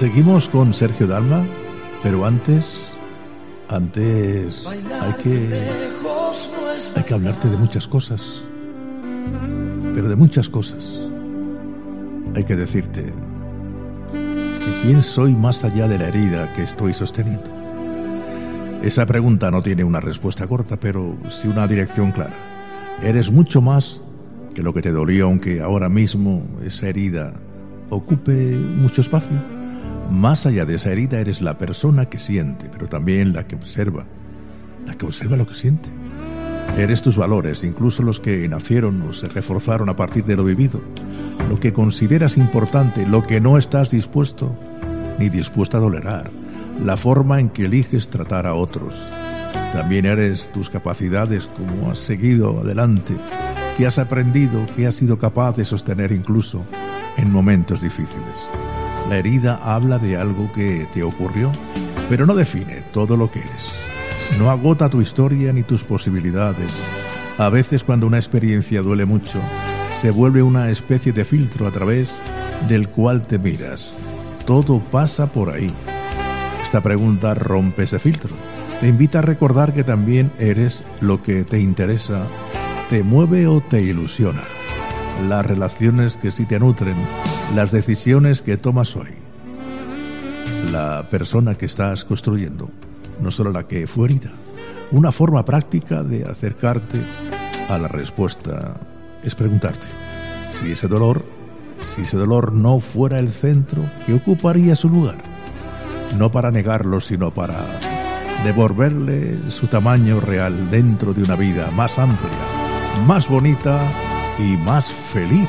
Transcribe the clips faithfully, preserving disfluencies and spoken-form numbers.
Seguimos con Sergio Dalma, pero antes, antes hay que, hay que hablarte de muchas cosas, pero de muchas cosas. Hay que decirte que quién soy más allá de la herida que estoy sosteniendo. Esa pregunta no tiene una respuesta corta, pero sí una dirección clara. Eres mucho más que lo que te dolió, aunque ahora mismo esa herida ocupe mucho espacio. Más allá de esa herida eres la persona que siente, pero también la que observa, la que observa lo que siente. Eres tus valores, incluso los que nacieron o se reforzaron a partir de lo vivido, lo que consideras importante, lo que no estás dispuesto ni dispuesta a tolerar, la forma en que eliges tratar a otros. También eres tus capacidades, cómo has seguido adelante, qué has aprendido, qué has sido capaz de sostener incluso en momentos difíciles. La herida habla de algo que te ocurrió, pero no define todo lo que eres. No agota tu historia ni tus posibilidades. A veces, cuando una experiencia duele mucho, se vuelve una especie de filtro a través del cual te miras. Todo pasa por ahí. Esta pregunta rompe ese filtro. Te invita a recordar que también eres lo que te interesa, te mueve o te ilusiona. Las relaciones que sí te nutren, las decisiones que tomas hoy, la persona que estás construyendo, no solo la que fue herida. Una forma práctica de acercarte a la respuesta es preguntarte si ese dolor, si ese dolor no fuera el centro, ¿qué ocuparía su lugar? No para negarlo, sino para devolverle su tamaño real dentro de una vida más amplia, más bonita y más feliz.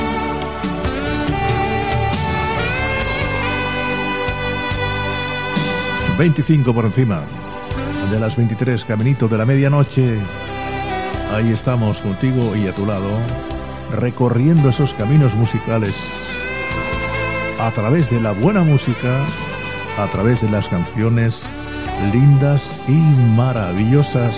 veinticinco por encima de las veintitrés, caminito de la medianoche. Ahí estamos contigo y a tu lado, recorriendo esos caminos musicales a través de la buena música, a través de las canciones lindas y maravillosas.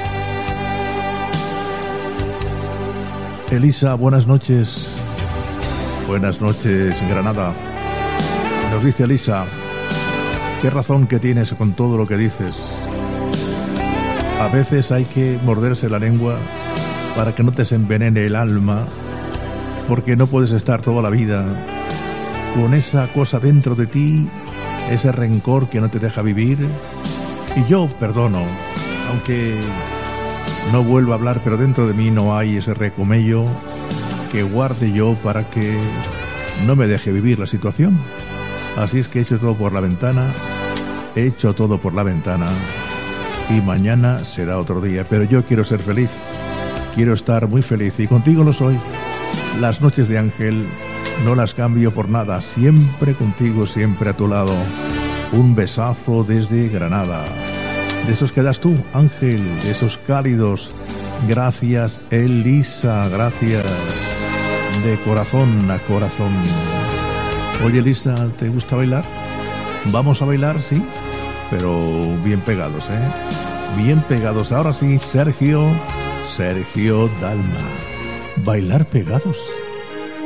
Elisa, buenas noches. Buenas noches, Granada. Nos dice Elisa: qué razón que tienes con todo lo que dices. A veces hay que morderse la lengua para que no te se envenene el alma, porque no puedes estar toda la vida con esa cosa dentro de ti, ese rencor que no te deja vivir. Y yo perdono, aunque no vuelvo a hablar, pero dentro de mí no hay ese recomello que guarde yo para que no me deje vivir la situación. Así es que he hecho todo por la ventana, he hecho todo por la ventana, y mañana será otro día. Pero yo quiero ser feliz, quiero estar muy feliz, y contigo lo soy. Las noches de Ángel no las cambio por nada, siempre contigo, siempre a tu lado. Un besazo desde Granada, de esos que das tú, Ángel, de esos cálidos. Gracias, Elisa, gracias, de corazón a corazón. Oye, Elisa, ¿te gusta bailar? Vamos a bailar, sí, pero bien pegados, ¿eh? Bien pegados. Ahora sí, Sergio, Sergio Dalma. Bailar pegados.